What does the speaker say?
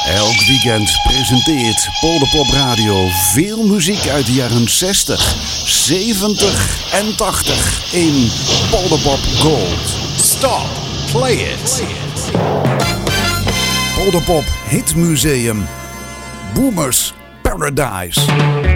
Elk weekend presenteert Polderpop Radio veel muziek uit de jaren 60, 70 en 80 in Polderpop Gold. Stop, play it. Polderpop Hitmuseum. Boomers Paradise.